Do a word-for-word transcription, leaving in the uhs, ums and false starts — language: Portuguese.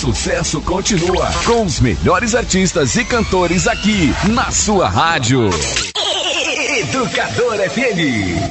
sucesso continua com os melhores artistas e cantores aqui na sua rádio. Educador F M.